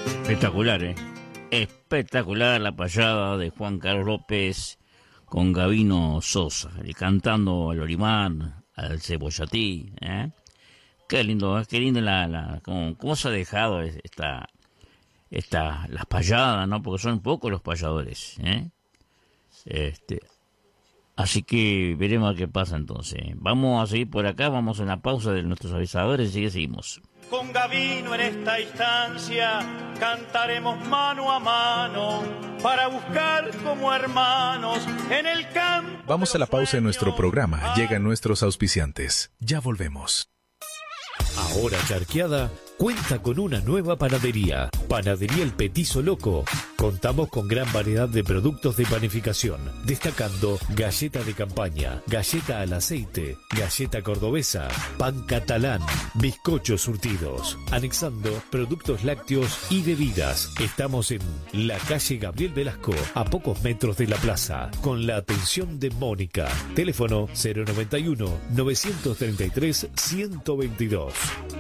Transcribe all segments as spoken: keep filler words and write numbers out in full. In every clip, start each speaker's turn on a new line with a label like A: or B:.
A: Espectacular, ¿eh? Espectacular la payada de Juan Carlos López con Gabino Sosa, y cantando al Olimar, al Cebollatí, ¿eh? Qué lindo, ¿eh? Qué lindo la, la cómo, cómo se ha dejado esta, esta, las payadas, ¿no? Porque son pocos los payadores, ¿eh? Este, así que veremos qué pasa entonces. Vamos a seguir por acá, vamos a una pausa de nuestros avisadores y seguimos.
B: Con Gabino en esta instancia cantaremos mano a mano para buscar como hermanos en el campo.
C: Vamos a la pausa en nuestro programa. Llegan nuestros auspiciantes. Ya volvemos.
D: Ahora Charqueada cuenta con una nueva panadería, Panadería El Petizo Loco. Contamos con gran variedad de productos de panificación, destacando galleta de campaña, galleta al aceite, galleta cordobesa, pan catalán, bizcochos surtidos, anexando productos lácteos y bebidas. Estamos en la calle Gabriel Velasco, a pocos metros de la plaza, con la atención de Mónica. Teléfono cero noventa y uno, novecientos treinta y tres, ciento veintidós.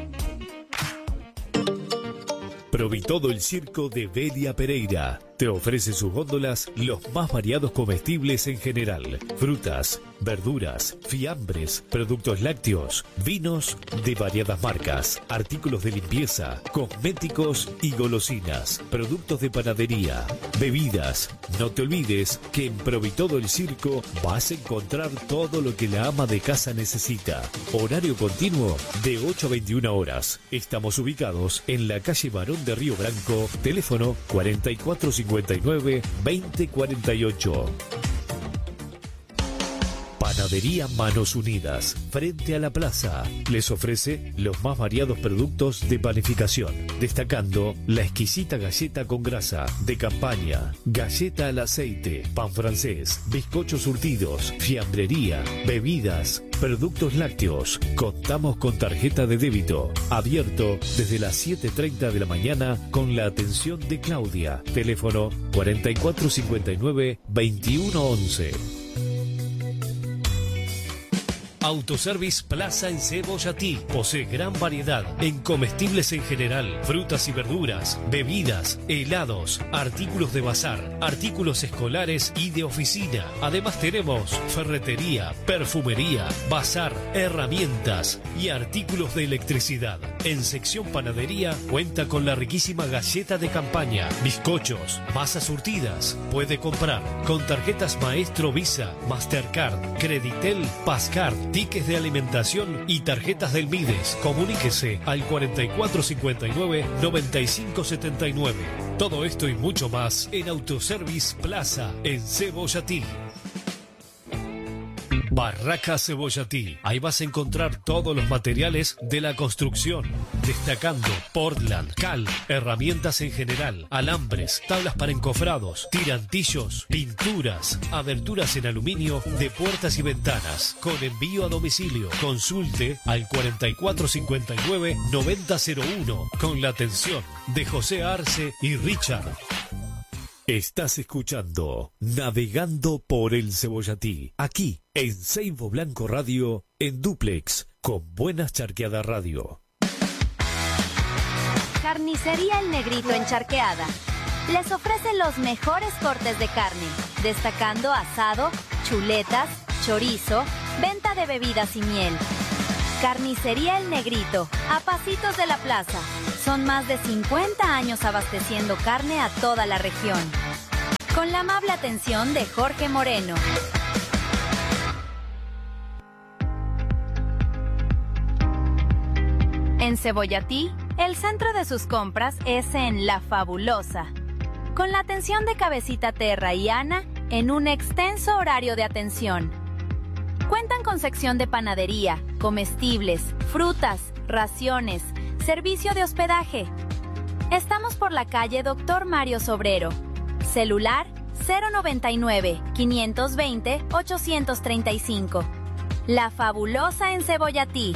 D: Provitodo el Circo de Bedia Pereira te ofrece sus góndolas los más variados comestibles en general, frutas, verduras, fiambres, productos lácteos, vinos de variadas marcas, artículos de limpieza, cosméticos y golosinas, productos de panadería, bebidas. No te olvides que en Provitodo el Circo vas a encontrar todo lo que la ama de casa necesita. Horario continuo de ocho a veintiuna horas. Estamos ubicados en la calle Barón de Río Branco, teléfono cuarenta y cuatro cincuenta y nueve, veinte cuarenta y ocho. Panadería Manos Unidas, frente a la plaza, les ofrece los más variados productos de panificación, destacando la exquisita galleta con grasa, de campaña, galleta al aceite, pan francés, bizcochos surtidos, fiambrería, bebidas, productos lácteos. Contamos con tarjeta de débito, abierto desde las siete y media de la mañana con la atención de Claudia. Teléfono cuarenta y cuatro cincuenta y nueve, veintiuno once. Autoservice Plaza en Cebollatí posee gran variedad en comestibles en general, frutas y verduras, bebidas, helados, artículos de bazar, artículos escolares y de oficina. Además tenemos ferretería, perfumería, bazar, herramientas y artículos de electricidad. En sección panadería cuenta con la riquísima galleta de campaña, bizcochos, masas surtidas. Puede comprar con tarjetas Maestro Visa, Mastercard, Creditel, Pascard, tickets de alimentación y tarjetas del Mides. Comuníquese al cuarenta y cuatro cincuenta y nueve, noventa y cinco setenta y nueve. Todo esto y mucho más en Autoservice Plaza en Cebollatí. Barraca Cebollatí. Ahí vas a encontrar todos los materiales de la construcción, destacando Portland, cal, herramientas en general, alambres, tablas para encofrados, tirantillos, pinturas, aberturas en aluminio de puertas y ventanas, con envío a domicilio. Consulte al cuarenta y cuatro cincuenta y nueve, noventa cero uno con la atención de José Arce y Richard. Estás escuchando Navegando por el Cebollatí, aquí en Seibo Blanco Radio, en Duplex, con Buenas Charqueadas Radio.
E: Carnicería El Negrito en Charqueada les ofrece los mejores cortes de carne, destacando asado, chuletas, chorizo, venta de bebidas y miel. Carnicería El Negrito, a pasitos de la plaza. Son más de cincuenta años abasteciendo carne a toda la región. Con la amable atención de Jorge Moreno. En Cebollatí, el centro de sus compras es en La Fabulosa. Con la atención de Cabecita Terra y Ana en un extenso horario de atención. Cuentan con sección de panadería, comestibles, frutas, raciones, servicio de hospedaje. Estamos por la calle Doctor Mario Sobrero. Celular cero noventa y nueve, quinientos veinte, ochocientos treinta y cinco. La Fabulosa en Cebollatí.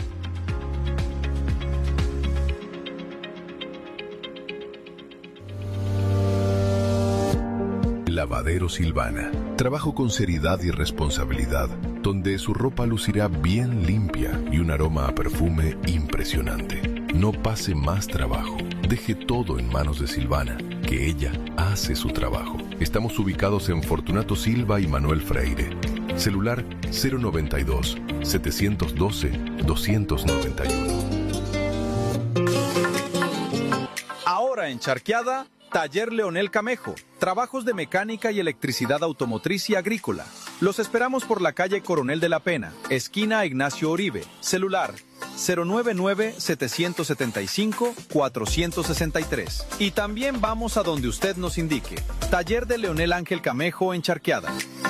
F: Lavadero Silvana. Trabajo con seriedad y responsabilidad, donde su ropa lucirá bien limpia y un aroma a perfume impresionante. No pase más trabajo. Deje todo en manos de Silvana, que ella hace su trabajo. Estamos ubicados en Fortunato Silva y Manuel Freire. Celular cero noventa y dos, setecientos doce, doscientos noventa y uno.
G: Ahora en Charqueada, Taller Leonel Camejo. Trabajos de mecánica y electricidad automotriz y agrícola. Los esperamos por la calle Coronel de la Pena, esquina Ignacio Oribe. Celular cero noventa y nueve, setecientos setenta y cinco, cuatrocientos sesenta y tres. Y también vamos a donde usted nos indique. Taller de Leonel Ángel Camejo en Charqueada.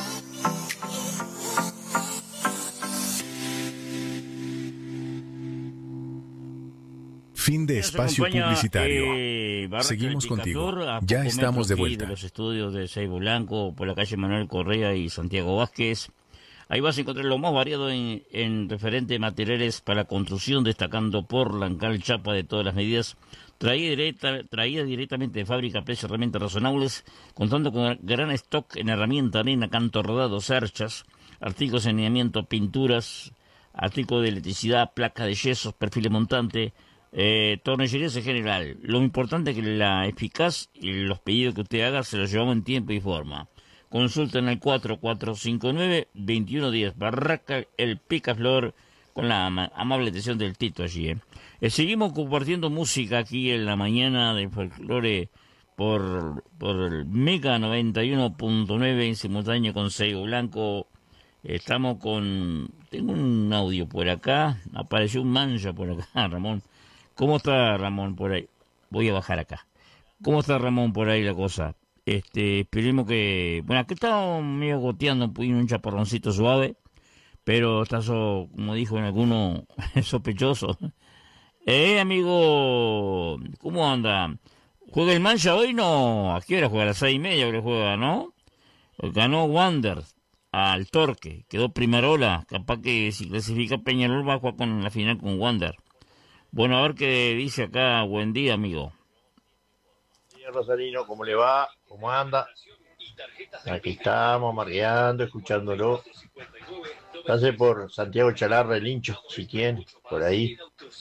C: Fin de espacio publicitario.
A: Eh,
C: Seguimos contigo. Ya estamos de vuelta.
A: De los estudios de Seibo Blanco, por la calle Manuel Correa y Santiago Vázquez. Ahí vas a encontrar lo más variado en, en referente a materiales para construcción, destacando Portland, cal, chapa de todas las medidas, traída, directa, traída directamente de fábrica a precios realmente razonables, contando con gran stock en herramienta, arena, canto rodado, cerchas, artículos de saneamiento, pinturas, artículos de electricidad, placa de yesos, perfiles montantes, eh, tornillerías en general. Lo importante es que la eficaz y los pedidos que usted haga se los llevamos en tiempo y forma. Consulta en el cuatro cuatro cinco nueve, dos uno uno cero, Barraca El Picaflor, con la ama amable atención del Tito allí. ¿eh? Eh, seguimos compartiendo música aquí en la mañana de folclore por, por el Mega noventa y uno punto nueve en simultáneo con Seibo Blanco. Estamos con... Tengo un audio por acá, apareció un mancha por acá, Ramón. ¿Cómo está Ramón por ahí? Voy a bajar acá. ¿Cómo está Ramón por ahí la cosa? Este, esperemos que... Bueno, aquí estamos medio goteando un chaparroncito suave, pero está, so, como dijo en alguno, sospechoso. Eh, amigo, ¿cómo anda? ¿Juega el Mancha hoy? No, ¿a qué hora juega? A las seis y media que juega, ¿no? Ganó Wander al Torque, quedó primera ola, capaz que si clasifica Peñarol va a jugar con la final con Wander. Bueno, a ver qué dice acá. Buen día, amigo.
H: Señor Rosarino, ¿cómo le va? ¿Cómo anda? Aquí estamos, margueando, escuchándolo. Pase por Santiago Chalar, Relincho, si quiere, por ahí.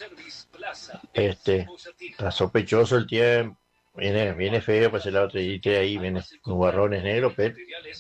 H: Este, está sospechoso el tiempo. Viene, viene feo, pues el otro día ahí, viene con barrones negros, pero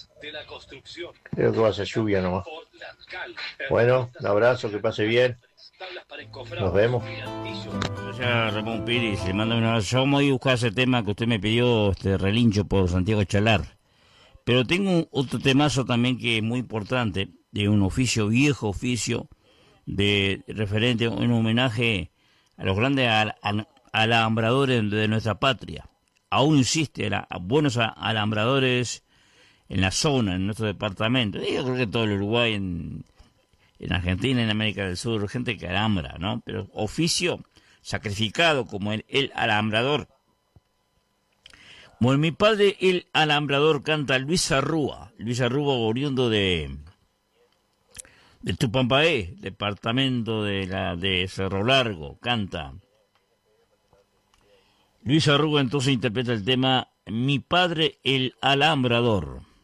H: creo que va a ser lluvia nomás. Bueno, un abrazo, que pase bien. Nos vemos.
A: Gracias, Ramón Piris. Le mando un abrazo. Vamos a ir a buscar ese tema que usted me pidió, este Relincho, por Santiago Chalar. Pero tengo un, otro temazo también que es muy importante, de un oficio, viejo oficio, de referente, un homenaje a los grandes al, al, alambradores de nuestra patria. Aún existe la, buenos alambradores en la zona, en nuestro departamento. Yo creo que en todo el Uruguay, en, en Argentina, en América del Sur, gente que alambra, ¿no? Pero oficio sacrificado como el, el alambrador. Bueno, mi padre, el alambrador, canta Luis Arrúa. Luis Arrúa, oriundo de, de Tupampaé, departamento de, la, de Cerro Largo, canta. Luis Arrúa entonces interpreta el tema Mi padre, el alambrador.